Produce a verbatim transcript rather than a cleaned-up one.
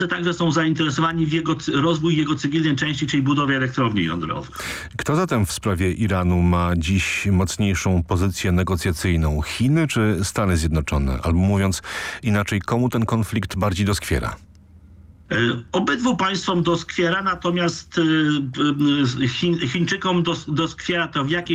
także są zainteresowani w jego rozwój jego cywilnej części, czyli budowie elektrowni jądrowych. Kto zatem w sprawie Iranu ma dziś mocniejszą pozycję negocjacyjną? Chiny czy Stany Zjednoczone? Albo mówiąc inaczej, komu ten konflikt bardziej doskwiera? Obydwu państwom doskwiera, natomiast Chiń, Chińczykom dos, doskwiera to w jakiej